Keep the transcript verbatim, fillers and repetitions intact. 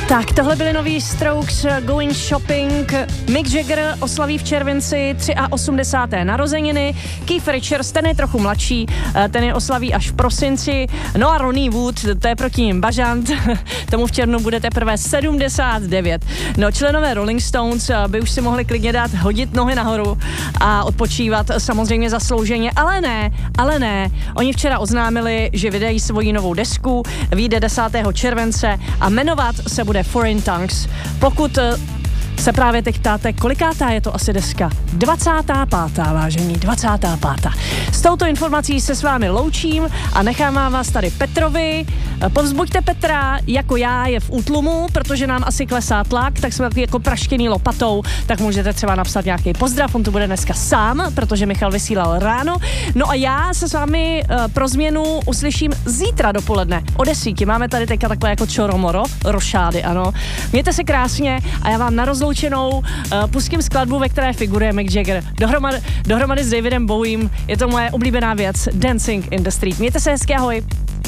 Tak, tohle byly nový Strokes, Going Shopping. Mick Jagger oslaví v červenci osmdesát tři narozeniny. Keith Richards, ten je trochu mladší, ten je oslaví až v prosinci. No a Ronnie Wood, to je proti ním bažant, tomu v červnu bude teprve sedmdesát devět. No, členové Rolling Stones by už si mohli klidně dát hodit nohy nahoru a odpočívat samozřejmě zaslouženě, ale ne, ale ne. Oni včera oznámili, že vydají svoji novou desku, vyjde desátého července a jmenovat se bude Foreign Tongues. Pokud se právě teď ptáte, kolikátá je to asi deska? dvacátá pátá, vážení, dvacátá pátá. S touto informací se s vámi loučím a nechám vás tady Petrovi. Povzbuďte Petra, jako já je v útlumu, protože nám asi klesá tlak, tak jsme takový jako praštěný lopatou, tak můžete třeba napsat nějaký pozdrav, on tu bude dneska sám, protože Michal vysílal ráno. No a já se s vámi uh, pro změnu uslyším zítra dopoledne o desíti. Máme tady teďka takové jako čoromoro, rošády, ano. Mějte se krásně a já vám na rozloučenou uh, pustím skladbu, ve které figuruje Mick Jagger. Dohromady, dohromady s Davidem Bowiem, je to moje oblíbená věc, Dancing in the Street. Mějte se hezky, ahoj.